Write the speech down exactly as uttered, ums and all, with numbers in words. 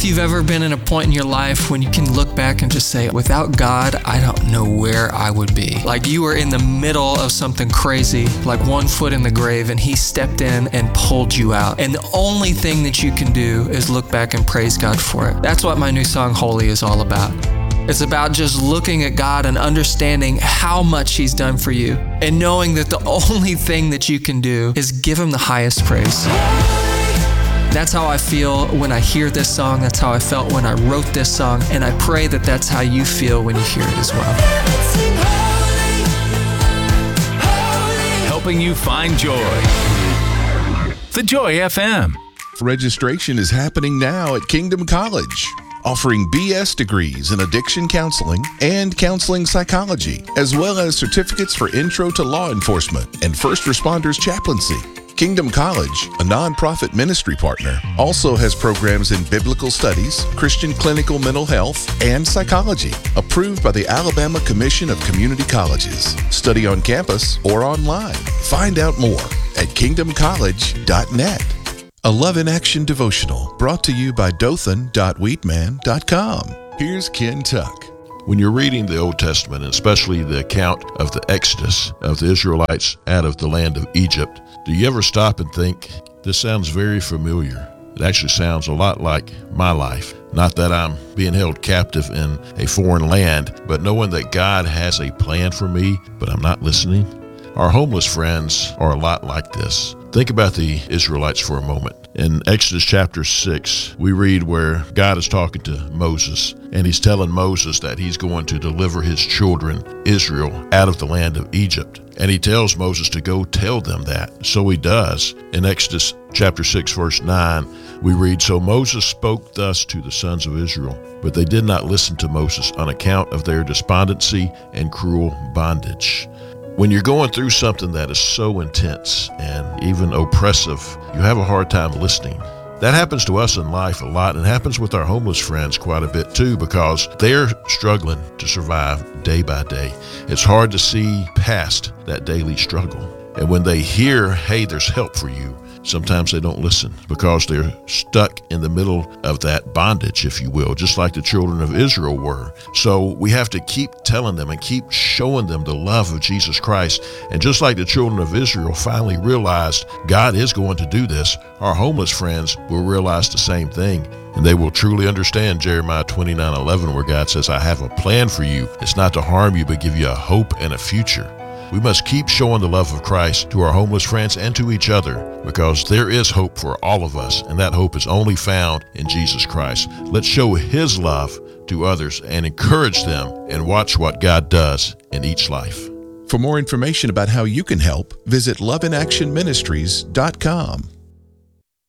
if you've ever been in a point in your life when you can look back and just say, without God, I don't know where I would be. Like you were in the middle of something crazy, like one foot in the grave, and He stepped in and pulled you out. And the only thing that you can do is look back and praise God for it. That's what my new song, Holy, is all about. It's about just looking at God and understanding how much He's done for you and knowing that the only thing that you can do is give Him the highest praise. That's how I feel when I hear this song. That's how I felt when I wrote this song. And I pray that that's how you feel when you hear it as well. Helping you find joy. The Joy F M. Registration is happening now at Kingdom College, offering B S degrees in addiction counseling and counseling psychology, as well as certificates for intro to law enforcement and first responders chaplaincy. Kingdom College, a nonprofit ministry partner, also has programs in biblical studies, Christian clinical mental health, and psychology, approved by the Alabama Commission of Community Colleges. Study on campus or online. Find out more at kingdom college dot net. A Love in Action devotional brought to you by dothan dot wheatman dot com. Here's Ken Tuck. When you're reading the Old Testament, and especially the account of the Exodus of the Israelites out of the land of Egypt, do you ever stop and think, this sounds very familiar? It actually sounds a lot like my life. Not that I'm being held captive in a foreign land, but knowing that God has a plan for me, but I'm not listening. Our homeless friends are a lot like this. Think about the Israelites for a moment. In Exodus chapter six, we read where God is talking to Moses, and He's telling Moses that He's going to deliver His children, Israel, out of the land of Egypt. And He tells Moses to go tell them that. So he does. In Exodus chapter six, verse nine, we read, So Moses spoke thus to the sons of Israel, but they did not listen to Moses on account of their despondency and cruel bondage. When you're going through something that is so intense and even oppressive, you have a hard time listening. That happens to us in life a lot, and happens with our homeless friends quite a bit too, because they're struggling to survive day by day. It's hard to see past that daily struggle. And when they hear, hey, there's help for you, sometimes they don't listen because they're stuck in the middle of that bondage, if you will, just like the children of Israel were. So we have to keep telling them and keep showing them the love of Jesus Christ. And just like the children of Israel finally realized God is going to do this, our homeless friends will realize the same thing. And they will truly understand Jeremiah twenty-nine eleven, where God says, I have a plan for you. It's not to harm you, but give you a hope and a future. We must keep showing the love of Christ to our homeless friends and to each other, because there is hope for all of us, and that hope is only found in Jesus Christ. Let's show His love to others and encourage them, and watch what God does in each life. For more information about how you can help, visit love in action ministries dot com.